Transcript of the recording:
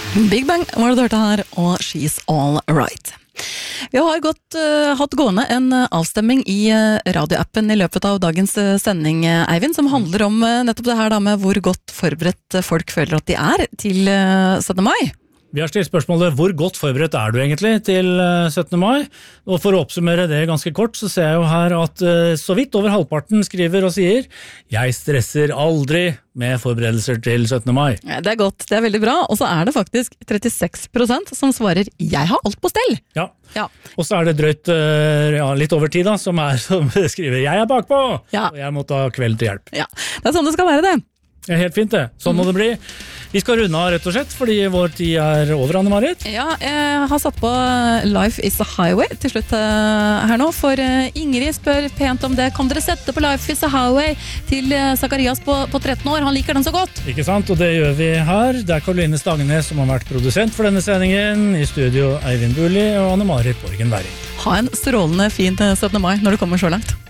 Big Bang var det du hørte her, og She's All Right. Vi har hatt gående en avstemming i radioappen i løpet av dagens sending, Eivind, som handler om nettopp det her da med hvor godt forberedt folk føler at de er til 17. mai. Vi har stilt spørsmålet, hvor godt forberedt er du egentlig til 17. mai? Og for å oppsummere det ganske kort, så ser jeg jo her at så vidt over halvparten skriver og sier «Jeg stresser aldri med forberedelser til 17. mai». Det er godt, det er veldig bra, og så er det faktisk 36% som svarer «Jeg har alt på stell». Ja. Og så er det drøyt litt over tid da, som skriver «Jeg er bakpå», og jeg må ta kveld til hjelp. Ja, det er sånn det skal være det. Ja, helt fint det. Sånn må det bli. Vi skal runde av rett og slett, fordi vår tid er over, Anne-Marit. Ja, jeg har satt på Life is a Highway til slutt her nå, for Ingrid spør pent om det. Kan dere sette på Life is a Highway til Zacharias på 13 år? Han liker den så godt. Ikke sant, og det gjør vi her. Det er Karoline Stangenes som har vært produsent for denne sendingen. I studio Eivind Bulli og Anne-Marit Borgen Væring. Ha en strålende fin 17. mai når du kommer så langt.